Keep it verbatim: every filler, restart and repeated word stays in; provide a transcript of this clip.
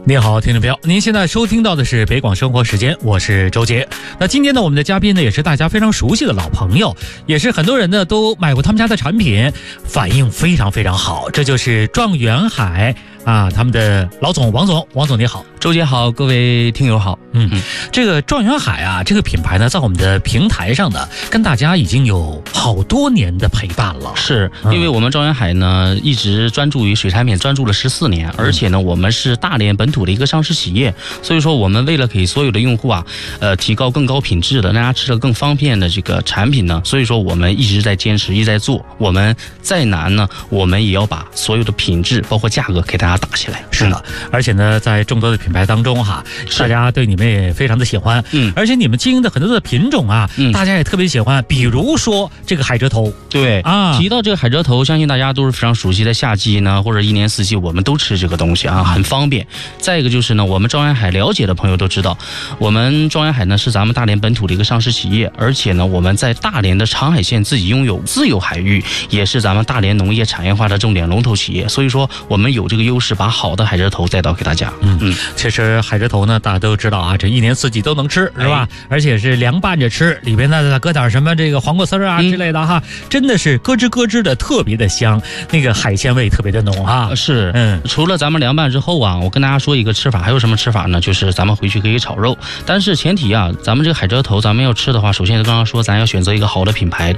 您好，听众朋友，您现在收听到的是北广生活时间，我是周杰。那今天呢，我们的嘉宾呢也是大家非常熟悉的老朋友，也是很多人呢都买过他们家的产品，反应非常非常好。这就是状元海啊，他们的老总王总，王总你好。 周杰好，各位听友好。 嗯嗯，这个状元海啊，这个品牌呢，在我们的平台上呢，跟大家已经有好多年的陪伴了。 是因为我们状元海呢，一直专注于水产品，专注了十四年，而且呢，我们是大连本土的一个上市企业，所以说我们为了给所有的用户啊，呃，提高更高品质的，让大家吃的更方便的这个产品呢，所以说我们一直在坚持，一直在做。我们再难呢，我们也要把所有的品质，包括价格，给大家打起来。 是的，嗯、而且呢，在众多的品牌当中哈，大家对你们也非常的喜欢。嗯，而且你们经营的很多的品种啊，嗯、大家也特别喜欢。比如说这个海蜇头， 对啊， 提到这个海蜇头，相信大家都是非常熟悉的。夏季呢，或者一年四季，我们都吃这个东西啊，很方便。再一个就是呢，我们状元海了解的朋友都知道，我们状元海呢是咱们大连本土的一个上市企业，而且呢，我们在大连的长海县自己拥有自由海域，也是咱们大连农业产业化的重点龙头企业。所以说，我们有这个优势，把好的海蜇头带到给大家。 嗯嗯，其实海蜇头呢，大家都知道啊，这一年四季都能吃，是吧？哎、而且是凉拌着吃，里边呢再搁点什么这个黄瓜丝啊、嗯、之类的哈，真的是咯吱咯吱的，特别的香，那个海鲜味特别的浓啊。 是，嗯，除了咱们凉拌之后啊，我跟大家说一个吃法，还有什么吃法呢？就是咱们回去可以炒肉，但是前提啊，咱们这个海蜇头咱们要吃的话，首先刚刚说咱要选择一个好的品牌。